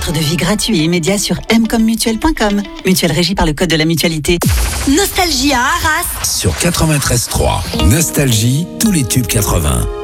kilomètres de vie gratuits et immédiats sur mcommutuel.com. Mutuelle régie par le code de la mutualité. Nostalgie à Arras. Sur 93.3. Nostalgie, tous les tubes 80.